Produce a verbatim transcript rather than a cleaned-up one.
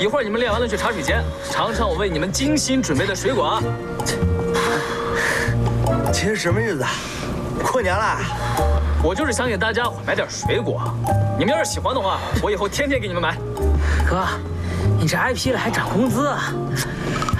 一会儿你们练完了去茶水间尝尝我为你们精心准备的水果啊。 今天什么日子啊？过年了。 我就是想给大家买点水果，你们要是喜欢的话，我以后天天给你们买。 哥，你这挨批了还涨工资啊？